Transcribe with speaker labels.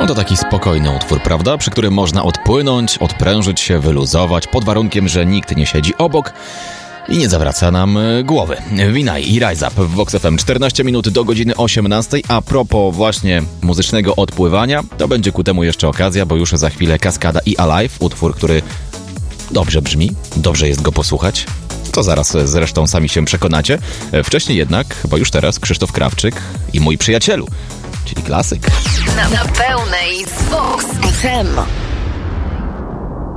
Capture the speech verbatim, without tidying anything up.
Speaker 1: No to taki spokojny utwór, prawda? Przy którym można odpłynąć, odprężyć się, wyluzować, pod warunkiem, że nikt nie siedzi obok i nie zawraca nam głowy. Vinay i Rise Up w Vox F M. czternaście minut do godziny osiemnastej. A propos właśnie muzycznego odpływania, to będzie ku temu jeszcze okazja, bo już za chwilę Kaskada i Alive, utwór, który dobrze brzmi, dobrze jest go posłuchać. To zaraz zresztą sami się przekonacie. Wcześniej jednak, bo już teraz Krzysztof Krawczyk i Mój przyjacielu, czyli klasyk.
Speaker 2: Na, na pełnej z Vox F M.